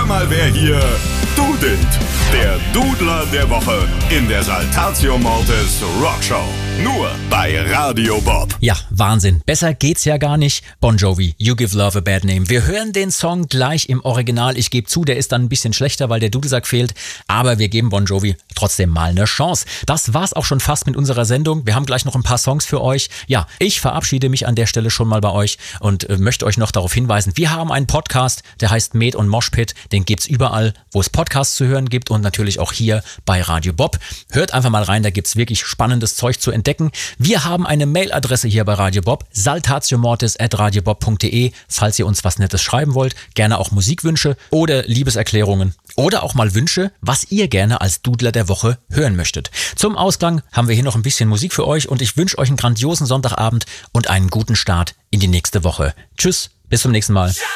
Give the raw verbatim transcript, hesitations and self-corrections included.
mal, wer hier dudelt. Der Dudler der Woche in der Saltatio Mortis Rockshow. Nur bei Radio Bob. Ja, Wahnsinn. Besser geht's ja gar nicht. Bon Jovi, You Give Love a Bad Name. Wir hören den Song gleich im Original. Ich gebe zu, der ist dann ein bisschen schlechter, weil der Dudelsack fehlt. Aber wir geben Bon Jovi trotzdem mal eine Chance. Das war's auch schon fast mit unserer Sendung. Wir haben gleich noch ein paar Songs für euch. Ja, ich verabschiede mich an der Stelle schon mal bei euch und äh, möchte euch noch darauf hinweisen, wir haben einen Podcast, der heißt Med und Moshpit. Den gibt's überall, wo es Podcasts zu hören gibt und natürlich auch hier bei Radio Bob. Hört einfach mal rein, da gibt's wirklich spannendes Zeug zu entdecken. Wir haben eine Mailadresse hier bei Radio Bob, saltatiomortis at radiobob punkt de, falls ihr uns was Nettes schreiben wollt. Gerne auch Musikwünsche oder Liebeserklärungen oder auch mal Wünsche, was ihr gerne als Dudler der Woche hören möchtet. Zum Ausklang haben wir hier noch ein bisschen Musik für euch und ich wünsche euch einen grandiosen Sonntagabend und einen guten Start in die nächste Woche. Tschüss, bis zum nächsten Mal.